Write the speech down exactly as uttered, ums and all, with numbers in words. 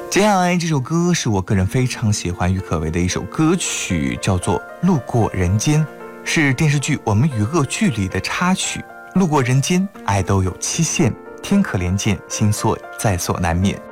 接下来这首歌是我个人非常喜欢郁可唯的一首歌曲，叫做《路过人间》，是电视剧《我们与恶距离》的插曲。路过人间，爱都有期限，天可怜见，心所在所难免。